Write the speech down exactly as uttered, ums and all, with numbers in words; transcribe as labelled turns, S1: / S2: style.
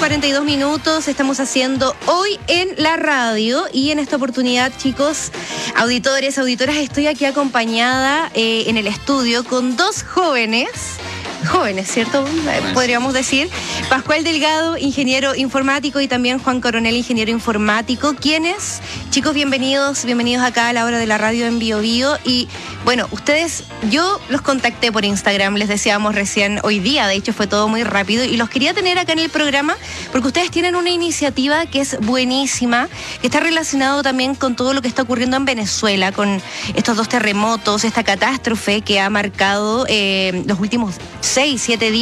S1: cuarenta y dos minutos, estamos haciendo hoy en la radio y en esta oportunidad, chicos, auditores, auditoras, estoy aquí acompañada eh, en el estudio con dos jóvenes, jóvenes, ¿cierto? Podríamos decir, Pascual Delgado, ingeniero informático, y también Juan Coronel, ingeniero informático, quienes, chicos, bienvenidos, bienvenidos acá a la hora de la radio en Bio Bio. Y bueno, ustedes, yo los contacté por Instagram, les decíamos recién hoy día, de hecho fue todo muy rápido, y los quería tener acá en el programa porque ustedes tienen una iniciativa que es buenísima, que está relacionado también con todo lo que está ocurriendo en Venezuela, con estos dos terremotos, esta catástrofe que ha marcado eh, los últimos seis, siete días